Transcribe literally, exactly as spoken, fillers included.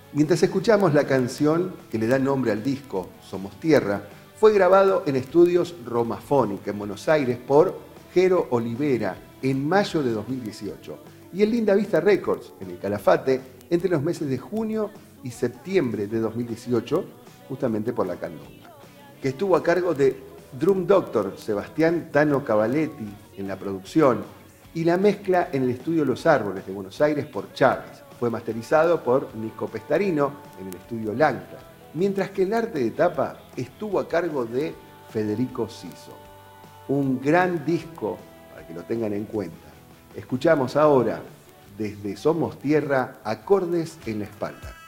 Mientras escuchamos la canción que le da nombre al disco, Somos Tierra, fue grabado en estudios Romafónica en Buenos Aires por Jero Olivera en mayo de dos mil dieciocho y en Linda Vista Records en el Calafate entre los meses de junio y septiembre de dos mil dieciocho, justamente por la candonga, que estuvo a cargo de Drum Doctor Sebastián Tano Cavaletti en la producción y la mezcla en el estudio Los Árboles de Buenos Aires por Chávez. Fue masterizado por Nico Pestarino en el estudio Lanca, mientras que el arte de tapa estuvo a cargo de Federico Siso. Un gran disco para que lo tengan en cuenta. Escuchamos ahora desde Somos Tierra, Acordes en la Espalda.